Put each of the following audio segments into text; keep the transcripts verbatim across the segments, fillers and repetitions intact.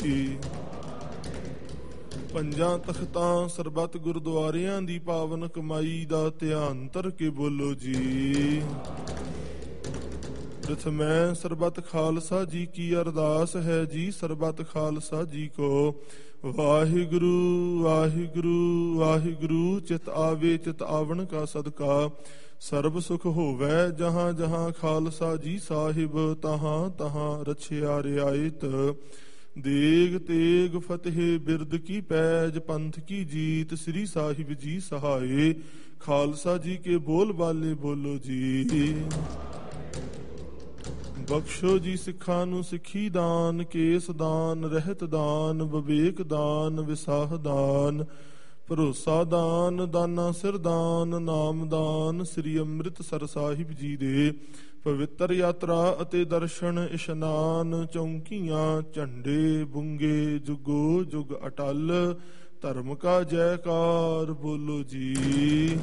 ਪੰਜਾਂ ਤਖਤਾਂ ਸਰਬੱਤ ਗੁਰਦੁਆਰਿਆਂ ਦੀ ਪਾਵਨ ਕਮਾਈ ਦਾ ਧਿਆਨ ਧਰ ਕੇ ਬੋਲੋ ਜੀ। ਪ੍ਰਥਮੈ ਸਰਬੱਤ ਖਾਲਸਾ ਜੀ ਕੀ ਅਰਦਾਸ ਹੈ ਜੀ। ਸਰਬੱਤ ਖਾਲਸਾ ਜੀ ਕੋ ਵਾਹਿਗੁਰੂ ਵਾਹਿਗੁਰੂ ਵਾਹਿਗੁਰੂ। ਚਿਤ ਆਵੇ ਚਿਤ ਆਵਣ ਕਾ ਸਦਕਾ ਸਰਬ ਸੁਖ ਹੋਵੈ। ਜਹਾਂ ਜਹਾਂ ਖਾਲਸਾ ਜੀ ਸਾਹਿਬ ਤਹਾਂ ਤਹਾਂ ਰਛਿਆ ਰਿਆਇਤ। ਦੇਗ ਤੇਗ ਫਤਿਹ ਬਿਰਦ ਕੀ ਪੈਜ ਪੰਥ ਕੀ ਜੀਤ। ਸ੍ਰੀ ਸਾਹਿਬ ਜੀ ਸਹਾਏ ਖਾਲਸਾ ਜੀ ਕੇ ਬੋਲ ਬਾਲੇ ਬੋਲੋ ਜੀ। ਬਖਸ਼ੋ ਜੀ ਸਿੱਖਾਂ ਨੂੰ ਸਿੱਖੀ ਦਾਨ। ਕੇਸ ਦਾਨ ਰਹਿਤ ਦਾਨ ਵਿਵੇਕ ਦਾਨ ਵਿਸਾਹ ਦਾਨ ਭਰੋਸਾ ਦਾਨ ਦਾਨਾ ਸਿਰ ਦਾਨ ਨਾਮ ਦਾਨ। ਸ੍ਰੀ ਅੰਮ੍ਰਿਤਸਰ ਸਾਹਿਬ ਜੀ ਦੇ ਪਵਿੱਤਰ ਯਾਤਰਾ ਅਤੇ ਦਰਸ਼ਨ ਇਸ਼ਨਾਨ। ਚੌਂਕੀਆਂ ਝੰਡੇ ਬੁੰਗੇ ਜੁਗੋ ਜੁਗ ਅਟਲ। ਧਰਮ ਕਾ ਜੈਕਾਰ ਬੋਲੋ ਜੀ।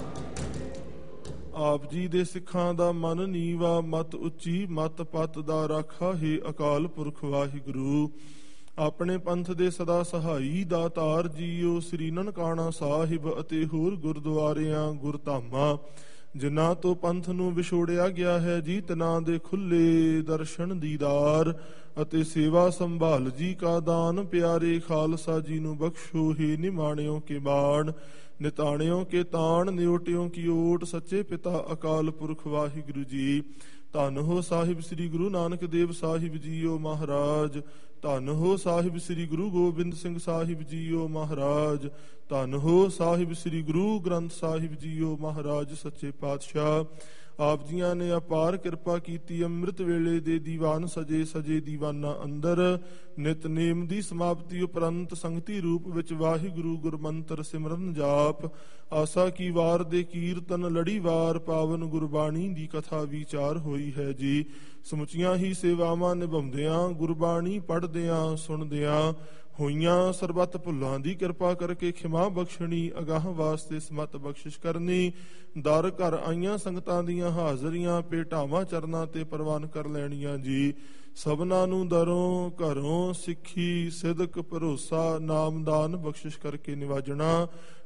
ਆਪ ਜੀ ਦੇ ਸਿੱਖਾਂ ਦਾ ਮਨ ਨੀਵਾ ਮਤ ਉੱਚੀ ਮਤ ਪਤ ਦਾ ਰਾਖਾ ਹੈ ਅਕਾਲ ਪੁਰਖ ਵਾਹਿਗੁਰੂ। ਆਪਣੇ ਪੰਥ ਦੇ ਸਦਾ ਸਹਾਈ ਦਾਤਾਰ ਜੀਓ। ਸ੍ਰੀ ਨਨਕਾਣਾ ਸਾਹਿਬ ਅਤੇ ਹੋਰ ਗੁਰਦੁਆਰਿਆਂ ਗੁਰਧਾਮਾਂ ਜਿਨ੍ਹਾਂ ਤੋਂ ਪੰਥ ਨੂੰ ਵਿਛੋੜਿਆ ਗਿਆ ਹੈ ਜੀ ਤਿਨਾਂ ਦੇ ਖੁੱਲੇ ਦਰਸ਼ਨ ਦੀਦਾਰ ਅਤੇ ਸੇਵਾ ਸੰਭਾਲ ਜੀ ਕਾ ਦਾਨ। ਪਿਆਰੇ ਖਾਲਸਾ ਜੀ ਨੂੰ ਬਖਸ਼ੋ ਹੀ ਨਿਮਾਣਿਓ ਕੇ ਬਾਣ ਨਿਤਾਣਿਓ ਕੇ ਤਾਣ ਨਿਉਟਿਓ ਕੀ ਓਟ। ਸੱਚੇ ਪਿਤਾ ਅਕਾਲ ਪੁਰਖ ਵਾਹਿਗੁਰੂ ਜੀ। ਧੰਨ ਹੋ ਸਾਹਿਬ ਸ੍ਰੀ ਗੁਰੂ ਨਾਨਕ ਦੇਵ ਸਾਹਿਬ ਜੀਓ ਮਹਾਰਾਜ। ਧੰਨ ਹੋ ਸਾਹਿਬ ਸ੍ਰੀ ਗੁਰੂ ਗੋਬਿੰਦ ਸਿੰਘ ਸਾਹਿਬ ਜੀਓ ਮਹਾਰਾਜ। ਧੰਨ ਹੋ ਸਾਹਿਬ ਸ੍ਰੀ ਗੁਰੂ ਗ੍ਰੰਥ ਸਾਹਿਬ ਜੀਓ ਮਹਾਰਾਜ। ਸੱਚੇ ਪਾਤਸ਼ਾਹ ਆਪ ਜੀਆਂ ਨੇ ਅਪਾਰ ਕਿਰਪਾ ਕੀਤੀ। ਅੰਮ੍ਰਿਤ ਵੇਲੇ ਦੇ ਦੀਵਾਨ ਸਜੇ ਸਜੇ ਦੀਵਾਨਾਂ ਅੰਦਰ ਨਿਤਨੇਮ ਦੀ ਸਮਾਪਤੀ ਉਪਰੰਤ ਸੰਗਤੀ ਰੂਪ ਵਿੱਚ ਵਾਹਿਗੁਰੂ ਗੁਰਮੰਤਰ ਸਿਮਰਨ ਜਾਪ ਆਸਾ ਕੀ ਵਾਰ ਦੇ ਕੀਰਤਨ ਲੜੀਵਾਰ ਪਾਵਨ ਗੁਰਬਾਣੀ ਦੀ ਕਥਾ ਵਿਚਾਰ ਹੋਈ ਹੈ ਜੀ। ਸਮੁੱਚੀਆਂ ਹੀ ਸੇਵਾਵਾਂ ਨਿਭਾਉਂਦਿਆਂ ਗੁਰਬਾਣੀ ਪੜ੍ਹਦਿਆਂ ਸੁਣਦਿਆਂ ਹੋਈਆਂ ਸਰਬੱਤ ਭੁੱਲਾਂ ਦੀ ਕਿਰਪਾ ਕਰਕੇ ਖਿਮਾ ਬਖਸ਼ਣੀ ਅਗਾਹ ਵਾਸਤੇ ਸਮਤ ਬਖਸ਼ਿਸ਼ ਕਰਨੀ। ਦਰ ਘਰ ਆਈਆਂ ਸੰਗਤਾਂ ਦੀਆਂ ਹਾਜ਼ਰੀਆਂ ਭੇਟਾਵਾਂ ਚਰਨਾਂ ਤੇ ਪ੍ਰਵਾਨ ਕਰ ਲੈਣੀਆਂ ਜੀ। ਸਭਨਾਂ ਨੂੰ ਦਰੋਂ ਘਰੋਂ ਸਿੱਖੀ ਸਿਦਕ ਭਰੋਸਾ ਨਾਮਦਾਨ ਬਖਸ਼ਿਸ਼ ਕਰਕੇ ਨਿਵਾਜਣਾ।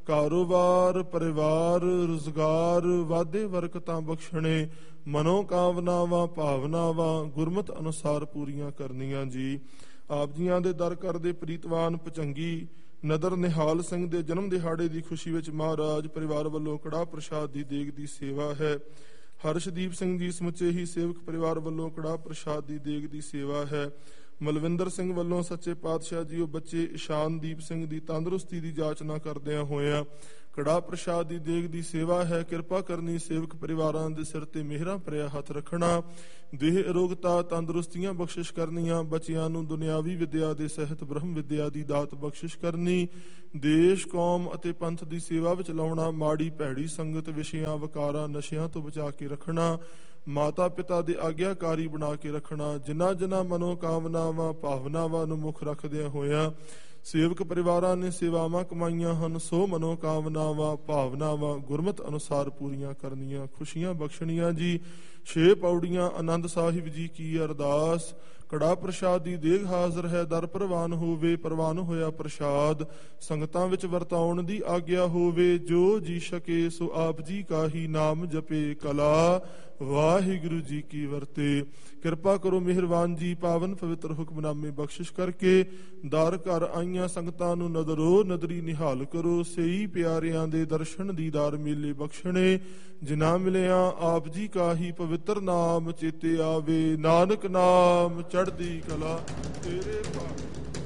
ਕਾਰੋਬਾਰ ਪਰਿਵਾਰ ਰੁਜ਼ਗਾਰ ਵਾਧੇ ਬਰਕਤਾਂ ਬਖਸ਼ਣੇ। ਮਨੋ ਕਾਮਨਾਵਾਂ ਭਾਵਨਾਵਾਂ ਗੁਰਮਤ ਅਨੁਸਾਰ ਪੂਰੀਆਂ ਕਰਨੀਆਂ ਜੀ। ਆਪ ਜੀਆਂ ਦੇ ਦਰ ਘਰ ਦੇ ਪ੍ਰੀਤਵਾਨ ਪਚੰਗੀ ਨਦਰ ਨਿਹਾਲ ਸਿੰਘ ਦੇ ਜਨਮ ਦਿਹਾੜੇ ਦੀ ਖੁਸ਼ੀ ਵਿੱਚ ਮਹਾਰਾਜ ਪਰਿਵਾਰ ਵੱਲੋਂ ਕੜਾਹ ਪ੍ਰਸ਼ਾਦ ਦੀ ਦੇਗ ਦੀ ਸੇਵਾ ਹੈ। ਹਰਸ਼ਦੀਪ ਸਿੰਘ ਜੀ ਸਮੁੱਚੇ ਹੀ ਸੇਵਕ ਪਰਿਵਾਰ ਵੱਲੋਂ ਕੜਾਹ ਪ੍ਰਸ਼ਾਦ ਦੀ ਦੇਗ ਦੀ ਸੇਵਾ ਹੈ। ਮਲਵਿੰਦਰ ਸਿੰਘ ਵੱਲੋਂ ਸੱਚੇ ਪਾਤਸ਼ਾਹ ਜੀ ਉਹ ਬੱਚੇ ਇਸ਼ਾਨਦੀਪ ਸਿੰਘ ਦੀ ਤੰਦਰੁਸਤੀ ਦੀ ਜਾਚਨਾ ਕਰਦਿਆਂ ਹੋਇਆਂ ਕੜਾਹ ਪ੍ਰਸ਼ਾਦ ਦੀ ਦੇਗ ਦੀ ਸੇਵਾ ਹੈ। ਕਿਰਪਾ ਕਰਨੀ ਸੇਵਕ ਪਰਿਵਾਰਾਂ ਦੇ ਸਿਰ ਤੇ ਮਿਹਰਾਂ ਭਰਿਆ ਹੱਥ ਰੱਖਣਾ। ਦੇਹ ਅਰੋਗਤਾ ਤੰਦਰੁਸਤੀਆਂ ਬਖਸ਼ਿਸ਼ ਕਰਨੀਆਂ। ਬੱਚਿਆਂ ਨੂੰ ਦੁਨਿਆਵੀ ਵਿਦਿਆ ਦੇ ਸਹਿਤ ਬ੍ਰਹਮ ਵਿਦਿਆ ਦੀ ਦਾਤ ਬਖਸ਼ਿਸ਼ ਕਰਨੀ। ਦੇਸ਼ ਕੌਮ ਅਤੇ ਪੰਥ ਦੀ ਸੇਵਾ ਵਿੱਚ ਲਾਉਣਾ। ਮਾੜੀ ਭੈੜੀ ਸੰਗਤ ਵਿਸ਼ਿਆਂ ਵਕਾਰਾਂ ਨਸ਼ਿਆਂ ਤੋਂ ਬਚਾ ਕੇ ਰੱਖਣਾ। ਮਾਤਾ ਪਿਤਾ ਦੇ ਆਗਿਆਕਾਰੀ ਬਣਾ ਕੇ ਰੱਖਣਾ। ਜਿਨ੍ਹਾਂ ਜਿਨ੍ਹਾਂ ਮਨੋ ਕਾਮਨਾਵਾਂ ਭਾਵਨਾਵਾਂ ਨੂੰ ਮੁੱਖ ਰੱਖਦਿਆਂ ਹੋਇਆਂ ਸੇਵਕ ਪਰਿਵਾਰਾਂ ਨੇ ਸੇਵਾਵਾਂ ਕਮਾਈਆਂ ਹਨ ਸੋ ਮਨੋ ਕਾਮਨਾਵਾਂ ਭਾਵਨਾਵਾਂ ਗੁਰਮਤ ਅਨੁਸਾਰ ਪੂਰੀਆਂ ਕਰਨੀਆਂ ਖੁਸ਼ੀਆਂ ਬਖਸ਼ਣੀਆਂ ਜੀ। ਛੇ ਪੌੜੀਆਂ ਆਨੰਦ ਸਾਹਿਬ ਜੀ ਕੀ ਅਰਦਾਸ। ਕੜਾਹ ਪ੍ਰਸ਼ਾਦ ਦੀ ਦੇਗ ਹਾਜ਼ਰ ਹੈ। ਦਰ ਪ੍ਰਵਾਨ ਹੋਵੇ ਪ੍ਰਵਾਨ ਹੋਇਆ ਪ੍ਰਸ਼ਾਦ ਸੰਗਤਾਂ ਵਿੱਚ ਵਰਤਾਉਣ ਦੀ ਆਗਿਆ ਹੋਵੇ। ਜੋ ਜੀ ਸਕੇ ਸੋ ਆਪ ਜੀ ਕਾ ਹੀ ਨਾਮ ਜਪੇ ਕਲਾ ਵਾਹਿਗੁਰੂ ਜੀ ਕੀ ਵਰਤੇ। ਕਿਰਪਾ ਕਰੋ ਮਿਹਰਬਾਨ ਜੀ ਪਾਵਨ ਪਵਿੱਤਰ ਹੁਕਮਨਾਮੇ ਬਖਸ਼ਿਸ਼ ਕਰਕੇ ਦਰ ਘਰ ਆਈਆਂ ਸੰਗਤਾਂ ਨੂੰ ਨਦਰੋ ਨਦਰੀ ਨਿਹਾਲ ਕਰੋ। ਸਹੀ ਪਿਆਰਿਆਂ ਦੇ ਦਰਸ਼ਨ ਦੀਦਾਰ ਮੇਲੇ ਬਖਸ਼ਣੇ। ਜਿਨ੍ਹਾਂ ਮਿਲਿਆ ਆਪ ਜੀ ਕਾ ਹੀ ਪਵਿੱਤਰ ਨਾਮ ਚੇਤੇ ਆਵੇ। ਨਾਨਕ ਨਾਮ ਚੜ੍ਹਦੀ ਕਲਾ ਤੇਰੇ ਭਾਗ।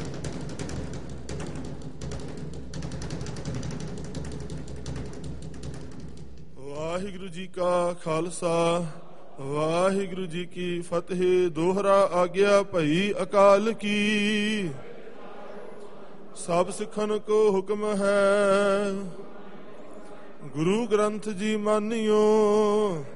ਵਾਹਿਗੁਰੂ ਜੀ ਕਾ ਖਾਲਸਾ ਵਾਹਿਗੁਰੂ ਜੀ ਕੀ ਫਤਿਹ। ਦੋਹਰਾ ਆਗਿਆ ਭਈ ਅਕਾਲ ਕੀ। ਸਭ ਸਿੱਖਨ ਕੋ ਹੁਕਮ ਹੈ ਗੁਰੂ ਗ੍ਰੰਥ ਜੀ ਮਾਨਿਓ।